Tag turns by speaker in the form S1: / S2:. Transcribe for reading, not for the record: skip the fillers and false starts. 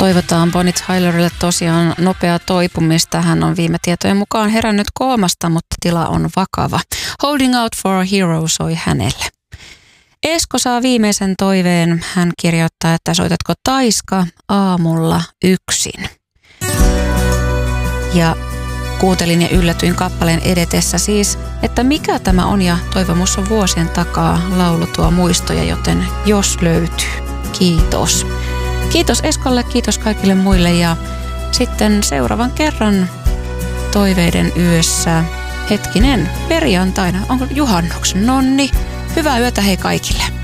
S1: Toivotaan Bonnie Tylerille tosiaan nopeaa toipumista. Hän on viime tietojen mukaan herännyt koomasta, mutta tila on vakava. Holding Out for a Hero soi hänelle. Esko saa viimeisen toiveen. Hän kirjoittaa, että soitatko Taiska aamulla yksin. Ja kuuntelin ja yllätyin kappaleen edetessä siis, että mikä tämä on, ja toivomus on vuosien takaa, laulu tuo muistoja, joten jos löytyy. Kiitos. Kiitos Eskolle, kiitos kaikille muille, ja sitten seuraavan kerran toiveiden yössä, perjantaina, onko juhannuksen? Nonni, hyvää yötä hei kaikille.